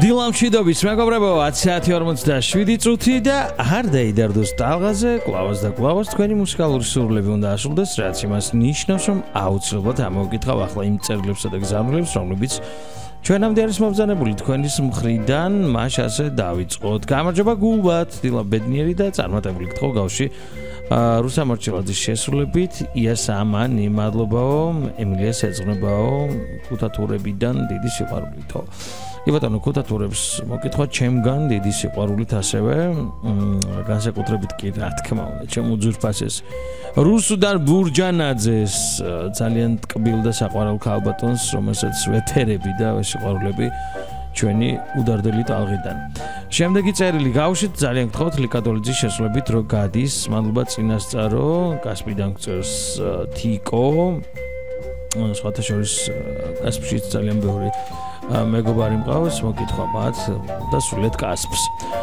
დილამშვიდობის მეგობრებო 10:47 წუთი და არ დაიდარდოს ტალღაზე კლავას და კლავას თქვენი მუსიკალური სურვილები უნდა ასრულდეს რაც იმას ნიშნავს რომ აუცილებლად ამოვიკითხავ ახლა იმ წერილებსა და გზავნილებს რომლებიც ჩვენამდე არის მობრძანებული თქვენის მხრიდან მას ასე დავიწყოთ გამარჯობა გულბათ დილა ბედნიერი და წარმატებული გთხოვ გავში რუსა მარჩელაძის შესრულებით იასამანი მადლობაო ემილიას ეძღვნებაო ქუთათურებიდან დიდი სიყვარულითო იბატონო ქუთათურებს მოკითხვა ჩემგან დიდი სიყვარულით ასევე განსაკუთრებით კი რა თქმა უნდა ჩემ უძვირფასეს რუსუდან ბურჯანაძეს ძალიან ტკბილ და საყვარელ ქალბატონს რომელსაც ვეფერები და სიყვარულები ჩვენი udardeli ტალღიდან შემდეგი წერილი გავუშვით ძალიან გთხოვთ ლიკადოლიძის შესრულებით რო გადის მადლობა წინასწარო კასპიდან გწერს თიკო სხვათა შორის კასპშიც ძალიან ბევრი მეგობარი მყავს მოკითხვა მათ და სულეთ კასპს